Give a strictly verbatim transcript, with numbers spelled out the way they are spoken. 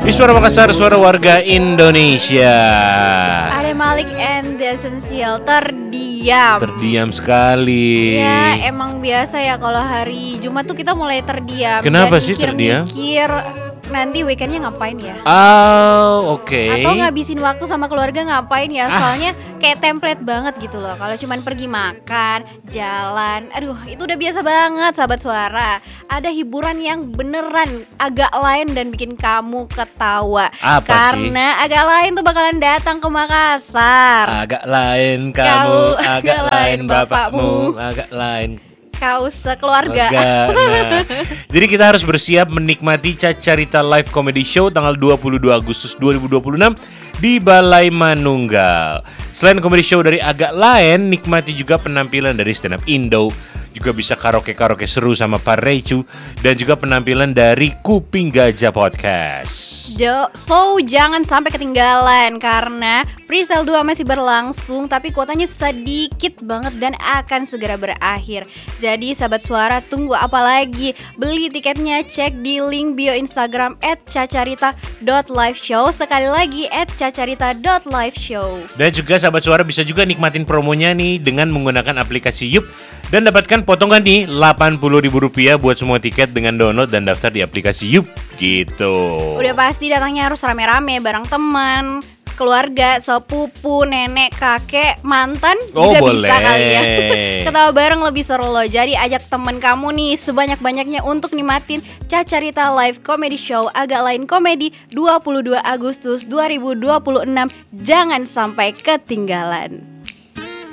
Di Suara Makassar, suara warga Indonesia. Ada Malik and the Essential, terdiam. Terdiam sekali. Ya emang biasa ya kalau hari Jumat tuh kita mulai terdiam. Kenapa dan sih mikir, terdiam? Mikir nanti weekendnya ngapain ya? Oh, oke. Okay. Atau ngabisin waktu sama keluarga ngapain ya? Soalnya ah. kayak template banget gitu loh. Kalau cuman pergi makan, jalan, aduh itu udah biasa banget sahabat suara. Ada hiburan yang beneran agak lain dan bikin kamu ketawa. Apa Karena sih? agak lain tuh bakalan datang ke Makassar. Agak lain kamu, Kau, agak, agak lain bapakmu, agak lain kau sekeluarga. Nah, jadi kita harus bersiap menikmati Cacarita Live Comedy Show tanggal dua puluh dua Agustus dua ribu dua puluh enam di Balai Manunggal. Selain comedy show dari Agak Lain, nikmati juga penampilan dari stand up Indo. Juga bisa karaoke-karaoke seru sama Pak Reicu. Dan juga penampilan dari Kuping Gajah Podcast. So jangan sampai ketinggalan karena presale dua masih berlangsung tapi kuotanya sedikit banget dan akan segera berakhir. Jadi sahabat suara tunggu apa lagi? Beli tiketnya, cek di link bio Instagram et cacarita dot live show. Sekali lagi et cacarita dot live show. Dan juga sahabat suara bisa juga nikmatin promonya nih dengan menggunakan aplikasi Yup dan dapatkan potongan nih delapan puluh ribu rupiah buat semua tiket dengan download dan daftar di aplikasi Yup gitu. Udah pasti datangnya harus rame-rame bareng teman, keluarga, sepupu, nenek, kakek, mantan oh, juga boleh. Bisa kali ya. Ketawa bareng lebih seru loh. Jadi ajak temen kamu nih sebanyak-banyaknya untuk nikmatin Cacarita Live Comedy Show Agak Lain Komedi dua puluh dua Agustus dua ribu dua puluh enam. Jangan sampai ketinggalan.